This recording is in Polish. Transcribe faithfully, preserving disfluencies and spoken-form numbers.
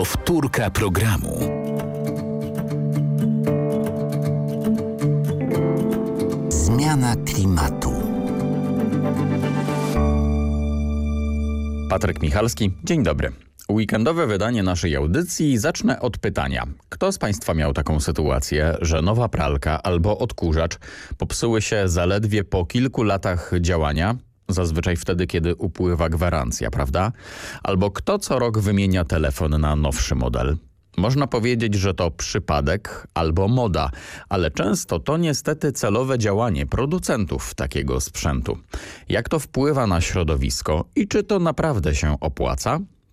Powtórka programu. Zmiana klimatu. Patryk Michalski, dzień dobry. Weekendowe wydanie naszej audycji zacznę od pytania. Kto z Państwa miał taką sytuację, że nowa pralka albo odkurzacz popsuły się zaledwie po kilku latach działania? Zazwyczaj wtedy, kiedy upływa gwarancja, prawda? Albo kto co rok wymienia telefon na nowszy model? Można powiedzieć, że to przypadek albo moda, ale często to niestety celowe działanie producentów takiego sprzętu. Jak to wpływa na środowisko i czy to naprawdę się opłaca?